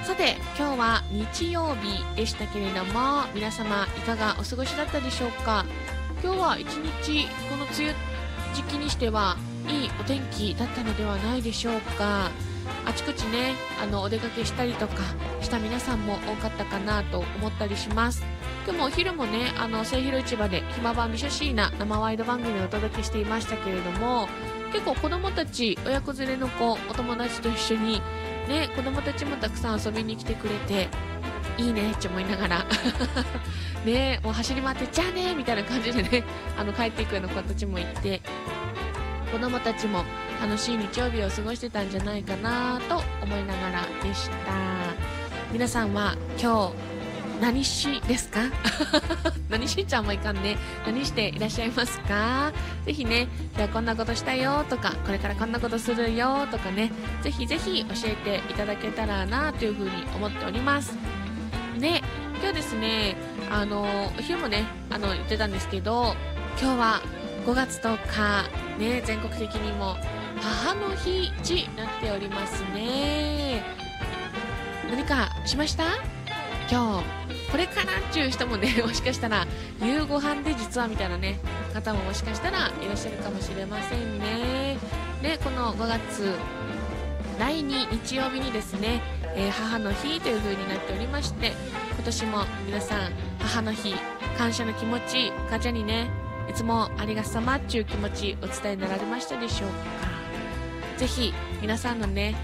さて今日は日曜日でしたけれども、皆様いかがお過ごしだったでしょうか。今日は一日この梅雨時期にしてはいいお天気だったのではないでしょうか。あちこちねお出かけしたりとかした皆さんも多かったかなと思ったりします。今日もお昼もね末広市場でひまばみしゃしいな生ワイド番組をお届けしていましたけれども、結構子供たち親子連れの子お友達と一緒にね、子供たちもたくさん遊びに来てくれていいねって思いながらね、もう走り回ってじゃあねみたいな感じでね帰っていくような子たちもいて、子供たちも楽しい日曜日を過ごしてたんじゃないかなと思いながらでした。皆さんは今日何しですか何しちゃんもいかんね。何していらっしゃいますか。ぜひね、今日こんなことしたよとか、これからこんなことするよとかね、ぜひぜひ教えていただけたらなというふうに思っております。で、今日ですねお昼もね言ってたんですけど、今日は5月10日ね、全国的にも母の日になっておりますね。何かしました？今日これからっていう人もね、もしかしたら夕ご飯で実はみたいなね方ももしかしたらいらっしゃるかもしれませんね。で、この5月第2日曜日にですね、母の日という風になっておりまして、今年も皆さん母の日感謝の気持ち、母ちゃんにねいつもありがさまっていう気持ちお伝えになられましたでしょうか。ぜひ皆さんのね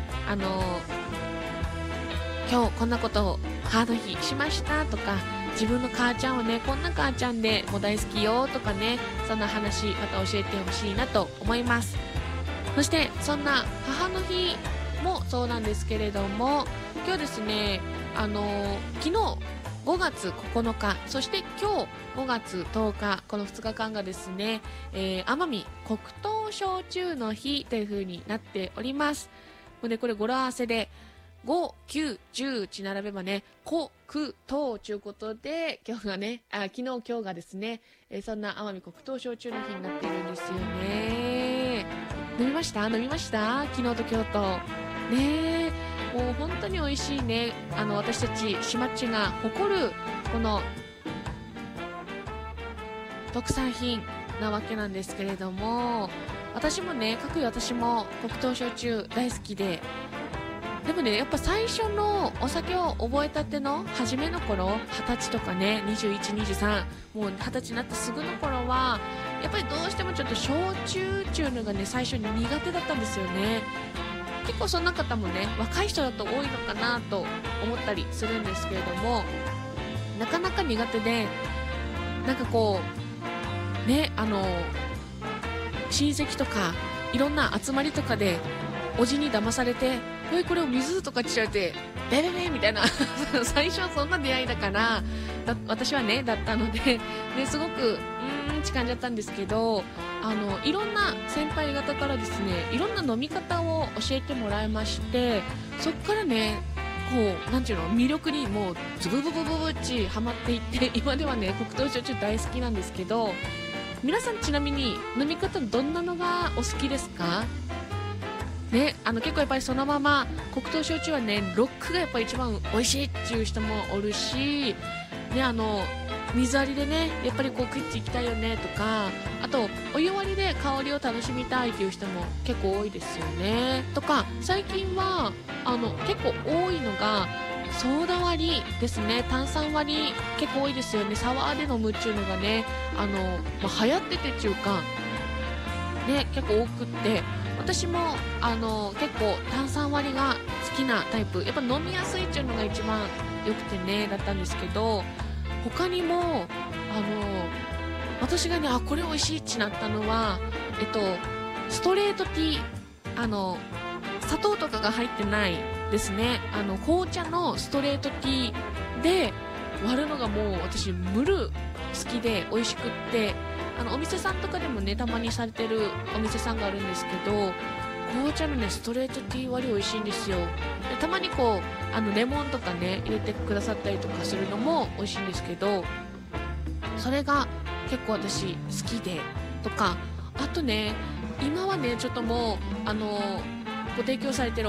今日こんなことを母の日しましたとか、自分の母ちゃんをねこんな母ちゃんでもう大好きよとかね、そんな話また教えてほしいなと思います。そしてそんな母の日もそうなんですけれども、今日ですね昨日5月9日そして今日5月10日、この2日間がですね、奄美黒糖焼酎の日という風になっております。でこれ語呂合わせで5、9、10ち並べばね、黒糖ということで、今日がね、昨日今日がですね、そんな奄美黒糖焼酎の日になっているんですよね。飲みました昨日と今日と。ねえ、もう本当に美味しいね。私たち島地が誇るこの特産品なわけなんですけれども、私もね、私も黒糖焼酎大好きで、でもね、やっぱ最初のお酒を覚えたての初めの頃、20歳とかね、21、23、もう20歳になってすぐの頃はやっぱりどうしてもちょっと焼酎っていうのがね最初に苦手だったんですよね。結構そんな方もね若い人だと多いのかなと思ったりするんですけれども、なかなか苦手で、なんかこうね親戚とかいろんな集まりとかでおじに騙されて、これを水とかって言われてベベベみたいな最初はそんな出会いだから私はねだったので、すごくって感じだったんですけど、いろんな先輩方からですねいろんな飲み方を教えてもらいまして、そっからねこうなんていうの、魅力にもうズブブブブブっちハマっていって、今ではね黒糖焼酎大好きなんですけど、皆さんちなみに飲み方どんなのがお好きですかね。結構やっぱりそのまま黒糖焼酎はねロックがやっぱり一番美味しいっていう人もおるし、ね、水割りでねやっぱりこう食っていきたいよねとか、あとお湯割りで香りを楽しみたいっていう人も結構多いですよね。とか最近は結構多いのがソーダ割りですね。炭酸割り結構多いですよね。サワーで飲むっていうのがね流行っててっていうかね結構多くって、私も結構炭酸割りが好きなタイプ、やっぱ飲みやすいっていうのが一番良くてねだったんですけど、他にも私がねこれ美味しいってなったのはストレートティー、砂糖とかが入ってないですね。紅茶のストレートティーで割るのがもう私ムル好きで美味しくって、お店さんとかでもねたまにされてるお店さんがあるんですけど、紅茶のねストレートティー割り美味しいんですよ。でたまにこうレモンとかね入れてくださったりとかするのも美味しいんですけど、それが結構私好きで、とかあとね今はねちょっともうご提供されてる